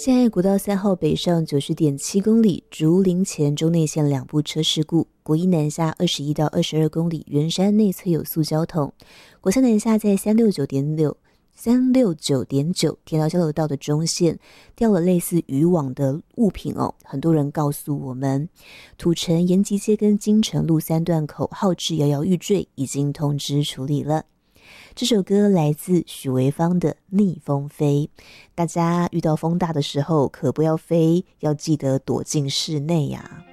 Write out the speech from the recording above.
现在国道3号北上90.7公里，竹林前中内线2部车事故，国一南下21到22公里，圆山内侧有速交通，国三南下在369.9田寮交流道的中线掉了类似渔网的物品哦，很多人告诉我们，土城延吉街跟金城路3段口号志摇摇欲坠，已经通知处理了。这首歌来自许维芳的《逆风飞》，大家遇到风大的时候可不要飞，要记得躲进室内呀。